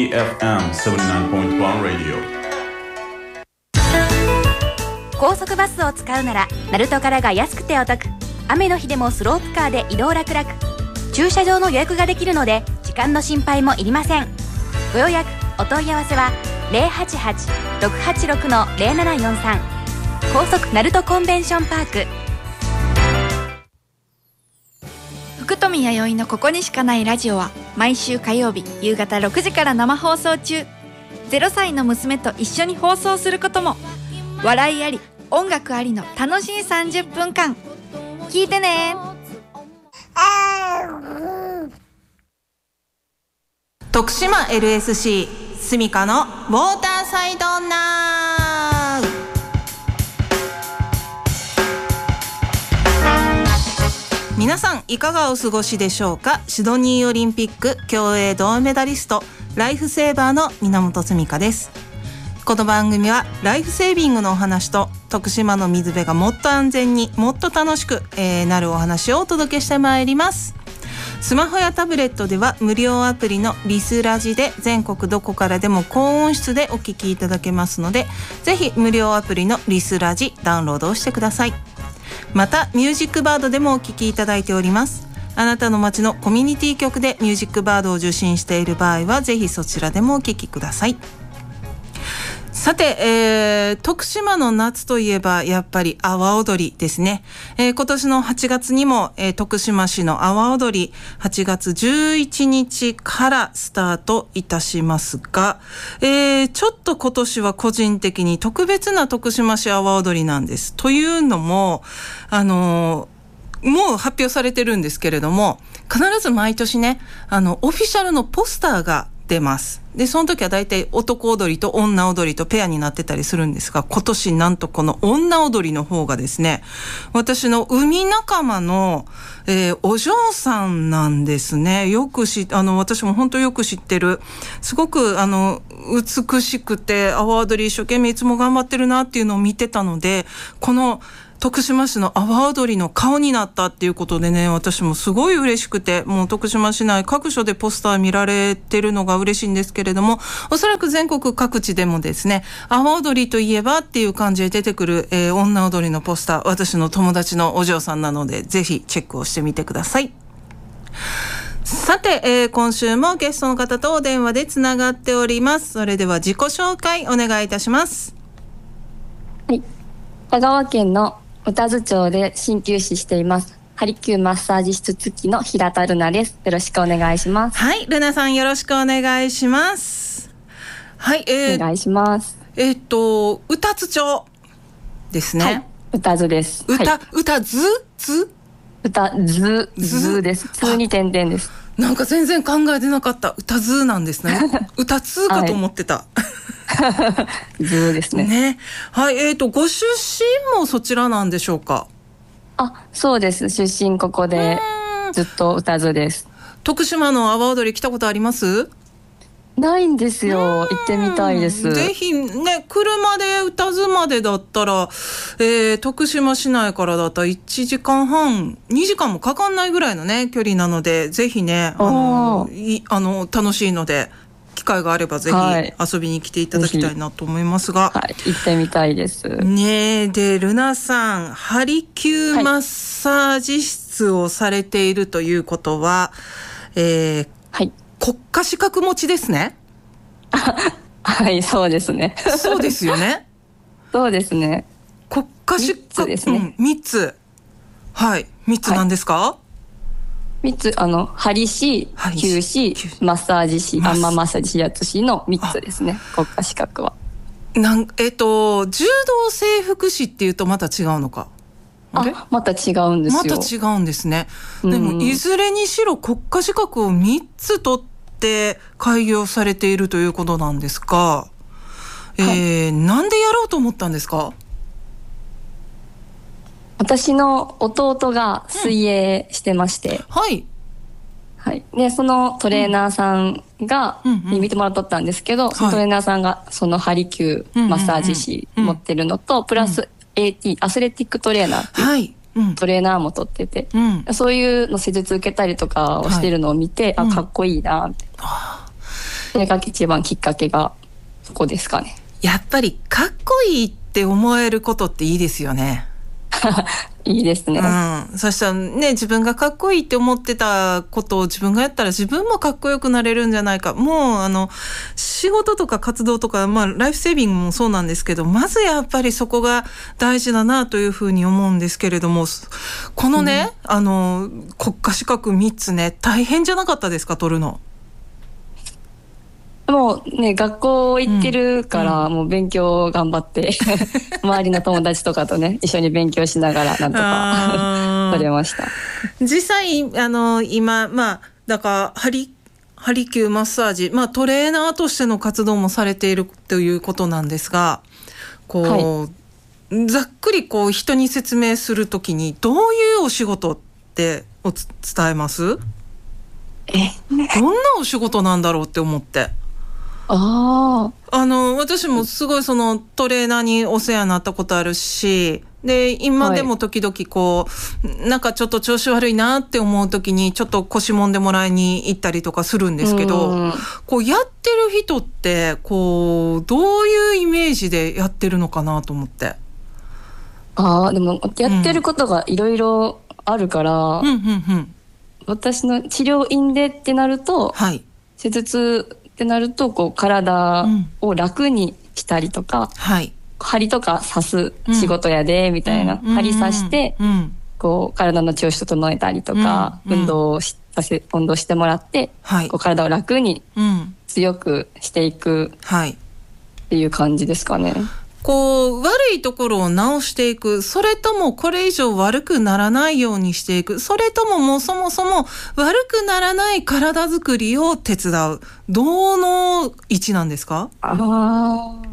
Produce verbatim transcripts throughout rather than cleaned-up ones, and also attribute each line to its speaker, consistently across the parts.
Speaker 1: エフエムななじゅうきゅうてんいち Radio。
Speaker 2: 高速バスを使うなら鳴門からが安くてお得。雨の日でもスロープカーで移動楽々。駐車場の予約ができるので時間の心配もいりません。ご予約お問い合わせは ゼロはちはち ろくはちろく ゼロななよんさん 高速鳴門コンベンションパーク。
Speaker 3: 福富弥生のここにしかないラジオは毎週火曜日夕方ろくじから生放送中。ゼロさいの娘と一緒に放送することも。笑いあり音楽ありの楽しいさんじゅっぷんかん。聞いてね。
Speaker 4: 徳島 エルエスシー スミカのウォーターサイドナウ。皆さんいかがお過ごしでしょうか。シドニーオリンピック競泳銅メダリスト、ライフセーバーの源スミカです。この番組はライフセービングのお話と徳島の水辺がもっと安全にもっと楽しく、えー、なるお話をお届けしてまいります。スマホやタブレットでは無料アプリのリスラジで全国どこからでも高音質でお聞きいただけますので、ぜひ無料アプリのリスラジダウンロードをしてください。またミュージックバードでもお聞きいただいております。あなたの街のコミュニティ局でミュージックバードを受信している場合はぜひそちらでもお聞きください。さて、えー、徳島の夏といえばやっぱり阿波踊りですね。えー、今年のはちがつにも、えー、徳島市の阿波踊りはちがつじゅういちにちからスタートいたしますが、えー、ちょっと今年は個人的に特別な徳島市阿波踊りなんです。というのも、あのー、もう発表されてるんですけれども、必ず毎年ね、あのオフィシャルのポスターが出ます。でその時はだいたい男踊りと女踊りとペアになってたりするんですが、今年なんとこの女踊りの方がですね、私の海仲間の、えー、お嬢さんなんですね。よくしあの私も本当よく知ってる、すごくあの美しくて阿波踊り一生懸命いつも頑張ってるなっていうのを見てたので、この徳島市の阿波踊りの顔になったっていうことでね、私もすごい嬉しくて、もう徳島市内各所でポスター見られてるのが嬉しいんですけれども、おそらく全国各地でもですね、阿波踊りといえばっていう感じで出てくる、えー、女踊りのポスター、私の友達のお嬢さんなのでぜひチェックをしてみてください。さて、えー、今週もゲストの方とお電話でつながっております。それでは自己紹介お願いいたします。
Speaker 5: はい、香川県の宇多津町で鍼灸師していますハリキューマッサージ室付きの平田ルナです。よろしくお願いします。
Speaker 4: はい、ルナさんよろしくお願いします。はい、えー、
Speaker 5: お願いします。
Speaker 4: えっと宇多津町ですね。はい、
Speaker 5: 宇多津です。
Speaker 4: 宇多、はい、宇多津津
Speaker 5: 宇多津津です。津に点々です。
Speaker 4: なんか全然考えてなかった。宇多津なんですね。宇多津かと思ってた。
Speaker 5: 津ですね。
Speaker 4: ね。はい、えっとご出身もそちらなんでしょうか。
Speaker 5: あ、そうです。出身ここでずっと宇多津です。
Speaker 4: 徳島の阿波踊り来たことあります？
Speaker 5: ないんですよ。行ってみたいです。
Speaker 4: ぜひね、車で宇多津までだったら、えー、徳島市内からだったらいちじかんはんにじかんもかかんないぐらいのね距離なので、ぜひね、あのいあの楽しいので機会があればぜひ遊びに来ていただきたいなと思いますが、
Speaker 5: はい、行ってみたいです
Speaker 4: ね。でルナさん、ハリキューマッサージ室をされているということは、えー
Speaker 5: はい、
Speaker 4: 国家資格持ちですね。
Speaker 5: はい、そうですね。
Speaker 4: そうですよね。
Speaker 5: そうですね。
Speaker 4: 国家資格
Speaker 5: ですね。
Speaker 4: うん、みっつ。はい、みっつなんですか？はい、
Speaker 5: みっつ、あの針師、灸師、マッサージ師、アンマーマッサージ指圧師のみっつですね。国家資格は。
Speaker 4: なんえっと柔道整復師っていうとまた違うのか。
Speaker 5: あれ？また違うんですよ。
Speaker 4: また違うんですね。でもいずれにしろ国家資格をみっつ取って開業されているということなんですが、はい、えー、なんでやろうと思ったんですか？
Speaker 5: 私の弟が水泳してまして、うん、
Speaker 4: はい、
Speaker 5: はい、でそのトレーナーさんが、うん、に見てもらっとったんですけど、うんうん、そのトレーナーさんがそのハリキューマッサージ師持ってるのと、うんうんうん、プラス エーティー アスレティックトレーナーっていう、はい、うん、トレーナーも取ってて、うん、そういうの施術受けたりとかをしてるのを見て、はい、あ、かっこいいなって、 それが一番きっかけがそこですかね。
Speaker 4: やっぱりかっこいいって思えることっていいですよね。
Speaker 5: いいですね。
Speaker 4: うん。そしたらね、自分がかっこいいって思ってたことを自分がやったら自分もかっこよくなれるんじゃないか。もうあの仕事とか活動とか、まあライフセービングもそうなんですけど、まずやっぱりそこが大事だなというふうに思うんですけれども、このね、うん、あの国家資格みっつね、大変じゃなかったですか、取るの。
Speaker 5: もうね、学校行ってるから、うん、もう勉強頑張って周りの友達とかとね一緒に勉強しながらなんとか取れました。
Speaker 4: 実際あの今まあだからハリハリキューマッサージ、まあトレーナーとしての活動もされているということなんですが、こう、はい、ざっくりこう人に説明するときにどういうお仕事ってお伝えます？
Speaker 5: え、
Speaker 4: どんなお仕事なんだろうって思って。
Speaker 5: あ
Speaker 4: あの私もすごいそのトレーナーにお世話になったことあるし、で今でも時々こう、はい、なんかちょっと調子悪いなって思う時にちょっと腰もんでもらいに行ったりとかするんですけど、こうやってる人ってこうどういうイメージでやってるのかなと思って。
Speaker 5: ああ、でもやってることがいろいろあるから、うんうんうんうん、私の治療院でってなると、はい、施術ってなるとこう体を楽にしたりとか、うん、はい、針とか刺す仕事やで、うん、みたいな、うん、針刺して、うん、こう体の調子整えたりとか、うん、運動をしさせ運動してもらって、はい、こう体を楽に強くしていくっていう感じですかね。
Speaker 4: こう悪いところを直していく、それともこれ以上悪くならないようにしていく、それとももうそもそも悪くならない体づくりを手伝う、どの位置なんですか？
Speaker 5: ああ、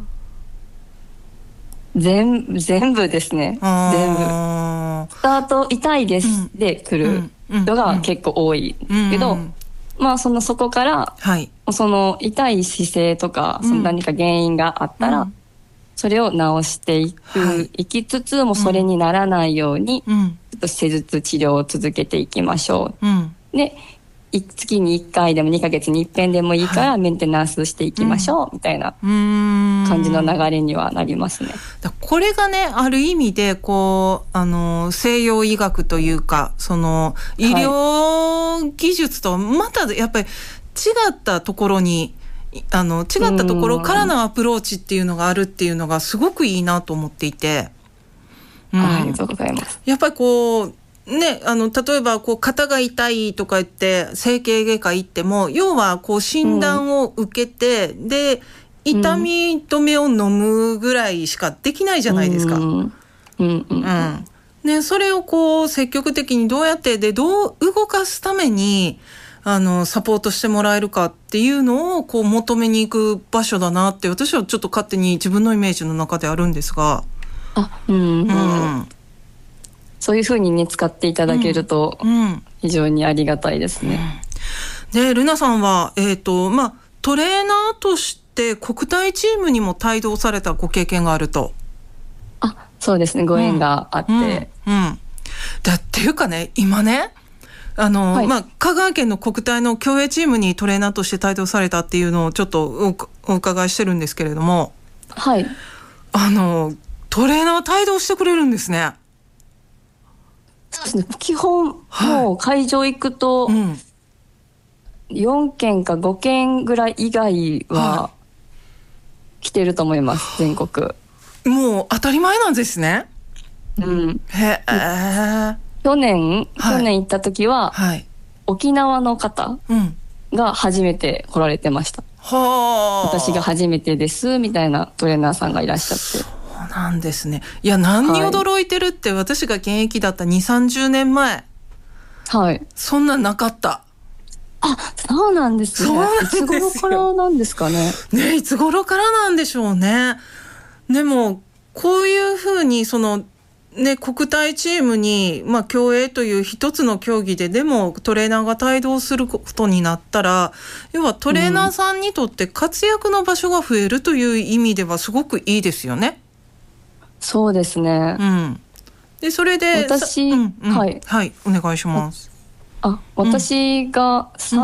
Speaker 5: 全部全部ですね。全部スタート痛いです、うん、で来る人が結構多いけど、うんうん、まあそのそこから、はい、その痛い姿勢とか、その何か原因があったら、うん、それを直していく、はい、いきつつもそれにならないように、うん、ちょっと施術治療を続けていきましょう、うん、で月にいっかいでもにかげつにいっぺんでもいいからメンテナンスしていきましょう、はい、みたいな感じの流れにはなりますね。
Speaker 4: だこれがね、ある意味でこうあの西洋医学というか、その医療技術とまたやっぱり違ったところに、あの違ったところからのアプローチっていうのがあるっていうのがすごくいいなと思っていて、
Speaker 5: うん、ありがとうございます。
Speaker 4: やっぱりこうね、あの例えばこう肩が痛いとか言って整形外科行っても、要はこう診断を受けて、うん、で痛み止めを飲むぐらいしかできないじゃないですか、うんうんうんうん、ね、それをこう積極的にどうやってでどう動かすためにあのサポートしてもらえるかっていうのをこう求めに行く場所だなって私はちょっと勝手に自分のイメージの中であるんですが、
Speaker 5: あ、うんうんうん、そういうふうにね使っていただけると非常にありがたいですね、
Speaker 4: うんうん、でルナさんは、えーとまあ、トレーナーとして国体チームにも帯同されたご経験があると。
Speaker 5: あ、そうですね、ご縁があって、うんうんうん、
Speaker 4: だっていうかね、今ねあの、はい、まあ、香川県の国体の競泳チームにトレーナーとして帯同されたっていうのをちょっとお伺いしてるんですけれども、
Speaker 5: はい、
Speaker 4: あのトレーナー帯同してくれるんですね。
Speaker 5: そうですね、基本、はい、もう会場行くと、うん、よんけんかごけんぐらい以外は来てると思います、全国。も
Speaker 4: う当たり前なんですね。
Speaker 5: うん、
Speaker 4: へえ。
Speaker 5: 去年、はい、去年行った時は、はい、沖縄の方が初めて来られてました、うん、私が初めてですみたいなトレーナーさんがいらっしゃって。
Speaker 4: そうなんですね。いや、何に驚いてるって、はい、私が現役だったにじゅう、さんじゅうねんまえ、はい、そんなんなかった。
Speaker 5: あ、そうなんですね。そうなんですよ。いつ頃からなんですかね。
Speaker 4: ね、いつ頃からなんでしょうね。でもこういうふうにそのね、国体チームに、まあ、競泳という一つの競技ででもトレーナーが帯同することになったら、要はトレーナーさんにとって活躍の場所が増えるという意味ではすごくいいですよね。
Speaker 5: そうですね、
Speaker 4: うん、でそれで
Speaker 5: 私、うんうん、はい、
Speaker 4: はい、お願いします。
Speaker 5: あ、私がさん、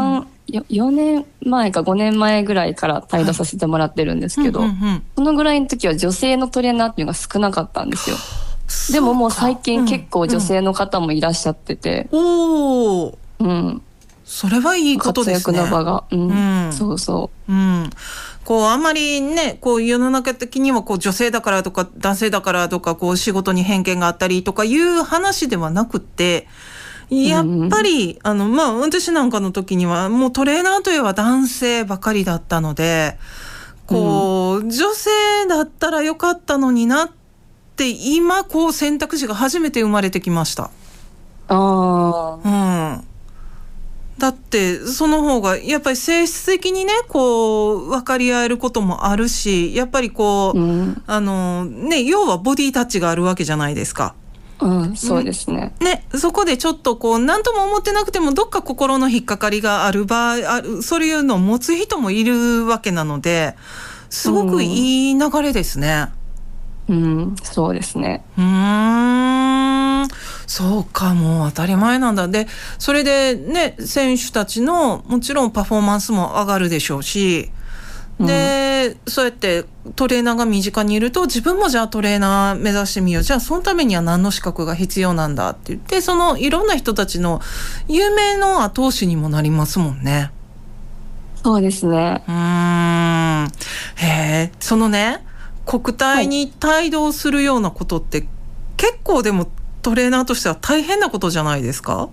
Speaker 5: よよねんまえかごねんまえぐらいから帯同させてもらってるんですけど、はいうんうんうん、そのぐらいの時は女性のトレーナーっていうのが少なかったんですよ。でももう最近結構女性の方もいらっしゃってて、うんうん、
Speaker 4: おー、
Speaker 5: うん、
Speaker 4: それはいいことですね。
Speaker 5: 活躍の場が、うんうん、そうそう、
Speaker 4: うん、こうあんまりねこう世の中的にはこう女性だからとか男性だからとかこう仕事に偏見があったりとかいう話ではなくってやっぱり、うん、あのまあ私なんかの時にはもうトレーナーといえば男性ばかりだったのでこう、うん、女性だったらよかったのになって今こう選択肢が初めて生まれてきました。
Speaker 5: あ
Speaker 4: あ、うん。だってその方がやっぱり性質的にねこう分かり合えることもあるしやっぱりこう、うん、あのね要はボディタッチがあるわけじゃないですか。
Speaker 5: うん、そうですね。
Speaker 4: ね、そこでちょっとこう何とも思ってなくてもどっか心の引っかかりがある場合あるそういうのを持つ人もいるわけなのですごくいい流れですね。
Speaker 5: うん、うん、そうですね。
Speaker 4: うーん、そうか、もう当たり前なんだ。でそれでね選手たちのもちろんパフォーマンスも上がるでしょうしで、うん、そうやってトレーナーが身近にいると自分もじゃあトレーナー目指してみようじゃあそのためには何の資格が必要なんだって言ってそのいろんな人たちの夢の後押しにもなりますもんね。
Speaker 5: そうですね。
Speaker 4: うーん、へえ、そのね国体に帯同するようなことって、はい、結構でもトレーナーとしては大変なことじゃないですか？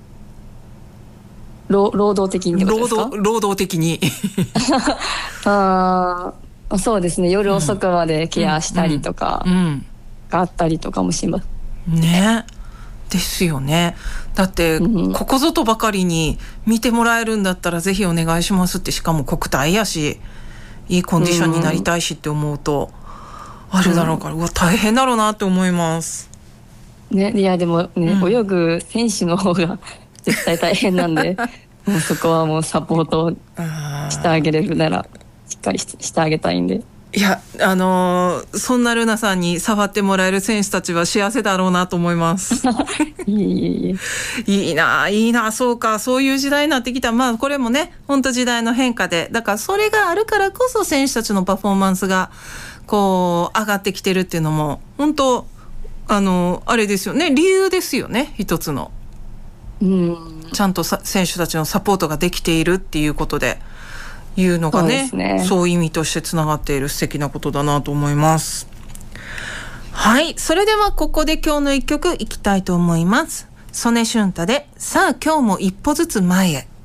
Speaker 5: 労働的にってことですか？
Speaker 4: 労働、労働的に
Speaker 5: ああ、そうですね。夜遅くまでケアしたりとか、うんうん、があったりとかもします
Speaker 4: ね。ですよね。だって、うん、ここぞとばかりに見てもらえるんだったらぜひお願いしますって、しかも国体やしいいコンディションになりたいしって思うと、うん、あるだろうから、うわ大変だろうなって思います
Speaker 5: ね。いやでもね、うん、泳ぐ選手の方が絶対大変なんでもうそこはもうサポートしてあげれるならしっかり し, してあげたいんで。
Speaker 4: いやあのー、そんなルナさんに触ってもらえる選手たちは幸せだろうなと思います
Speaker 5: いいいい
Speaker 4: いいないいな。そうか、そういう時代になってきた。まあこれもね本当時代の変化でだからそれがあるからこそ選手たちのパフォーマンスがこう上がってきてるっていうのも本当あのあれですよね。理由ですよね。一つの
Speaker 5: うん
Speaker 4: ちゃんとさ選手たちのサポートができているっていうことでいうのが ね, そうですね。そういう意味としてつながっている素敵なことだなと思います。はい、それではここで今日の一曲いきたいと思います。曽根俊太でさあ今日も一歩ずつ前へ。